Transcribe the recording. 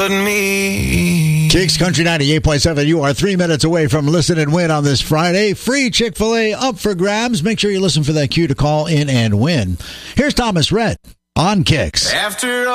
Kicks Country 98.7. You are 3 minutes away from Listen and Win on this Friday. Free Chick-fil-A up for grabs. Make sure you listen for that cue to call in and win. Here's Thomas Rhett on Kicks. After